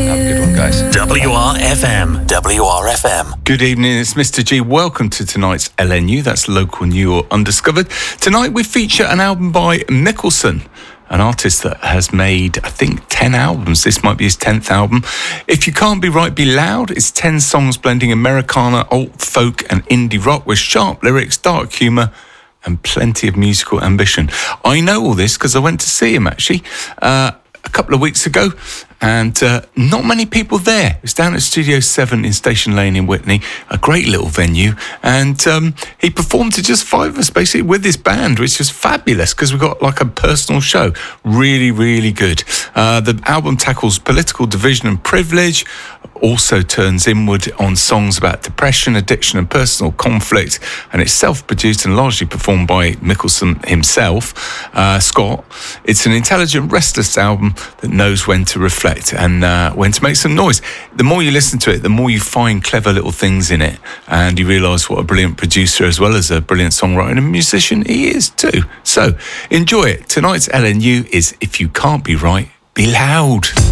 Have a good one, guys. WRFM. Good evening, it's Mr. G. Welcome to tonight's LNU, that's Local New or Undiscovered. Tonight we feature an album by Mickelson, an artist that has made, I think, 10 albums. This might be his 10th album. If You Can't Be Right, Be Loud. It's 10 songs blending Americana, alt folk and indie rock with sharp lyrics, dark humour and plenty of musical ambition. I know all this because I went to see him, actually, a couple of weeks ago, and not many people there. It was down at Studio 7 in Station Lane in Witney, a great little venue, and he performed to just 5 of us, basically, with his band, which was fabulous, because we got like a personal show. Really, really good. The album tackles political division and privilege, also turns inward on songs about depression, addiction and personal conflict, and it's self-produced and largely performed by Mickelson himself, Scott. It's an intelligent, restless album that knows when to reflect and when to make some noise. The more you listen to it, the more you find clever little things in it, and you realise what a brilliant producer as well as a brilliant songwriter and musician he is too. So enjoy it. Tonight's LNU is If You Can't Be Right, Be Loud.